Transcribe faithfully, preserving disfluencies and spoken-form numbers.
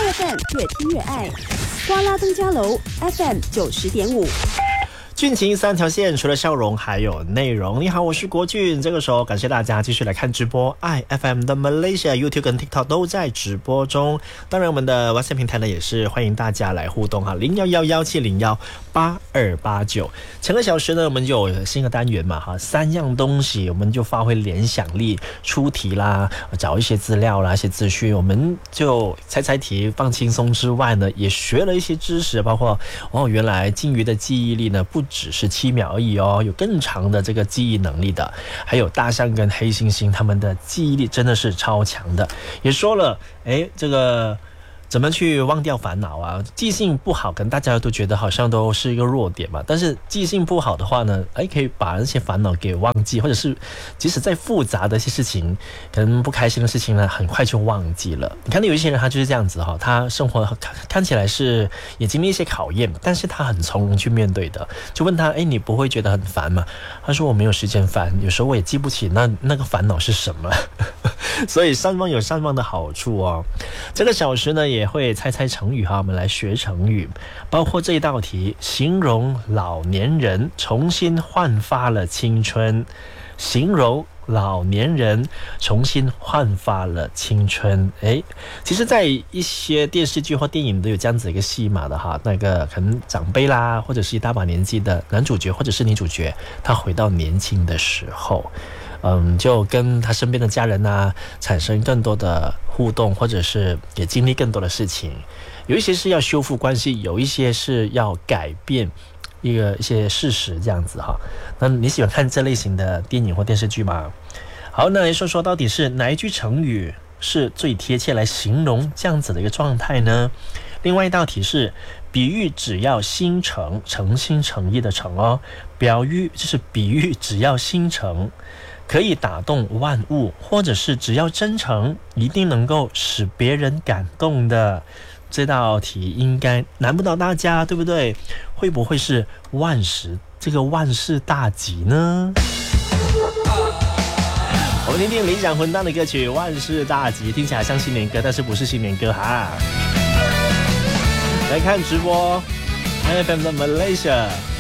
F M 越听越爱，瓜拉登嘉楼 F M 九十点五。 俊情三条线，除了笑容还有内容。你好，我是国俊。这个时候感谢大家继续来看直播，爱 F M 的 Malaysia YouTube 跟 TikTok 都在直播中。当然我们的 WhatsApp 平台呢也是欢迎大家来互动哈，零一一一七零一八二八九。前个小时呢我们就有新的单元嘛哈，三样东西我们就发挥联想力，出题啦，找一些资料啦，一些资讯，我们就猜猜题放轻松之外呢，也学了一些知识，包括哦原来金鱼的记忆力呢不只是七秒而已哦，有更长的这个记忆能力的。还有大象跟黑猩猩，他们的记忆力真的是超强的。也说了，诶，这个怎么去忘掉烦恼啊？记性不好，可能大家都觉得好像都是一个弱点嘛。但是记性不好的话呢，哎，可以把那些烦恼给忘记，或者是即使再复杂的一些事情，可能不开心的事情呢，很快就忘记了。你看到有一些人他就是这样子哈，他生活看起来是也经历一些考验，但是他很从容去面对的。就问他，哎，你不会觉得很烦吗？他说我没有时间烦，有时候我也记不起那那个烦恼是什么。所以善忘有善忘的好处哦。这个小时呢也会猜猜成语哈，我们来学成语，包括这一道题，形容老年人重新焕发了青春。形容老年人重新焕发了青春。诶，其实在一些电视剧或电影都有这样子一个戏码的哈，那个可能长辈啦，或者是一大把年纪的男主角或者是女主角，他回到年轻的时候，嗯，就跟他身边的家人啊产生更多的互动，或者是也经历更多的事情。有一些是要修复关系，有一些是要改变一个一些事实这样子哈。那你喜欢看这类型的电影或电视剧吗？好，那来说说到底是哪一句成语是最贴切来形容这样子的一个状态呢？另外一道题是比喻只要心诚，诚心诚意的诚哦，表喻就是比喻只要心诚可以打动万物，或者是只要真诚一定能够使别人感动的。这道题应该难不倒大家，对不对？会不会是万事这个万事大吉呢？我们听听理想混蛋的歌曲《万事大吉》，听起来像新年歌，但是不是新年歌哈。来看直播 F M 的 Malaysia。